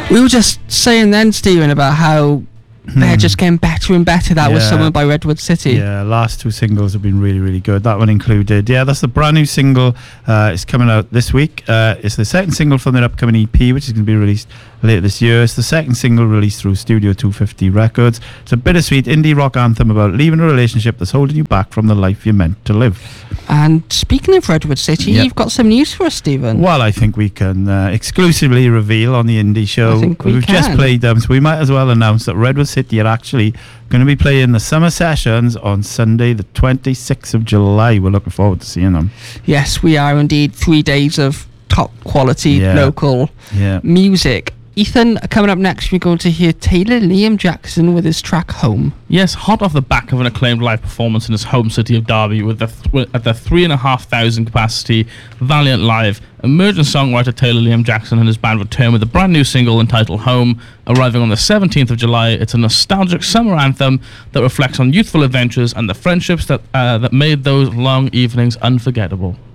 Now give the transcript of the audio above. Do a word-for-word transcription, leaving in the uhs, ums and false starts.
We were just saying then, Stephen, about how they're Hmm. just getting better and better. That was Yeah. Summer by Redwood City. Yeah, last two singles have been really, really good. That one included. Yeah, that's the brand new single. Uh, it's coming out this week. Uh, it's the second single from their upcoming E P, which is going to be released later this year. It's the second single released through Studio two fifty Records. It's a bittersweet indie rock anthem about leaving a relationship that's holding you back from the life you're meant to live. And speaking of Redwood City, Yep. you've got some news for us, Stephen. Well, I think we can uh, exclusively reveal on the Indie Show. I think we We've just can. played them, so we might as well announce that Redwood City are actually going to be playing the summer sessions on Sunday, the twenty-sixth of July. We're looking forward to seeing them. Yes, we are indeed. Three days of top quality Yeah. local Yeah. music. Ethan, coming up next, we're going to hear Taylor Liam Jackson with his track Home. Yes, hot off the back of an acclaimed live performance in his home city of Derby with the th- at the three and a half thousand capacity Valiant Live, emerging songwriter Taylor Liam Jackson and his band return with a brand new single entitled Home, arriving on the seventeenth of July. It's a nostalgic summer anthem that reflects on youthful adventures and the friendships that uh, that made those long evenings unforgettable.